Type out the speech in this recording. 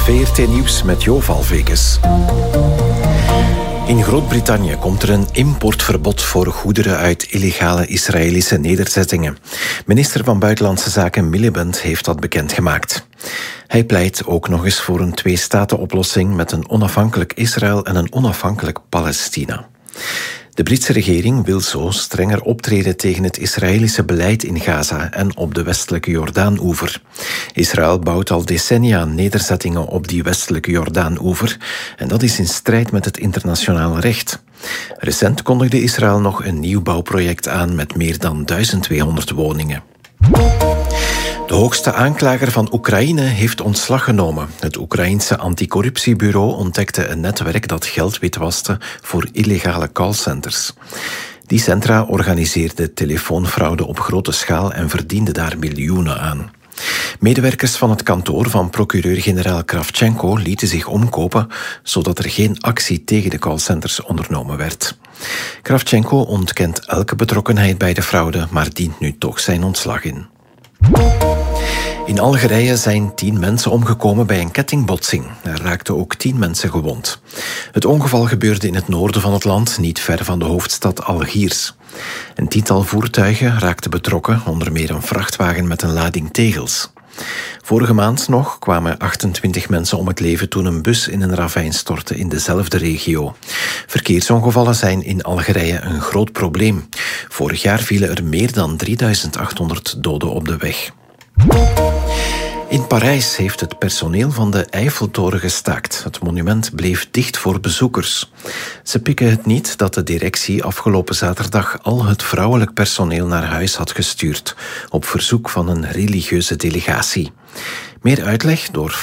VRT Nieuws met Jo Valvekes. In Groot-Brittannië komt er een importverbod voor goederen uit illegale Israëlische nederzettingen. Minister van Buitenlandse Zaken Miliband heeft dat bekendgemaakt. Hij pleit ook nog eens voor een twee-staten-oplossing met een onafhankelijk Israël en een onafhankelijk Palestina. De Britse regering wil zo strenger optreden tegen het Israëlische beleid in Gaza en op de westelijke Jordaan-oever. Israël bouwt al decennia nederzettingen op die westelijke Jordaan-oever en dat is in strijd met het internationale recht. Recent kondigde Israël nog een nieuw bouwproject aan met meer dan 1200 woningen. De hoogste aanklager van Oekraïne heeft ontslag genomen. Het Oekraïense anticorruptiebureau ontdekte een netwerk dat geld witwaste voor illegale callcenters. Die centra organiseerden telefoonfraude op grote schaal en verdienden daar miljoenen aan. Medewerkers van het kantoor van procureur-generaal Kravchenko lieten zich omkopen, zodat er geen actie tegen de callcenters ondernomen werd. Kravchenko ontkent elke betrokkenheid bij de fraude, maar dient nu toch zijn ontslag in. In Algerije zijn 10 mensen omgekomen bij een kettingbotsing. Er raakten ook 10 mensen gewond. Het ongeval gebeurde in het noorden van het land, niet ver van de hoofdstad Algiers. Een 10-tal voertuigen raakten betrokken, onder meer een vrachtwagen met een lading tegels. Vorige maand nog kwamen 28 mensen om het leven toen een bus in een ravijn stortte in dezelfde regio. Verkeersongevallen zijn in Algerije een groot probleem. Vorig jaar vielen er meer dan 3800 doden op de weg. In Parijs heeft het personeel van de Eiffeltoren gestaakt. Het monument bleef dicht voor bezoekers. Ze pikken het niet dat de directie afgelopen zaterdag al het vrouwelijk personeel naar huis had gestuurd, op verzoek van een religieuze delegatie. Meer uitleg door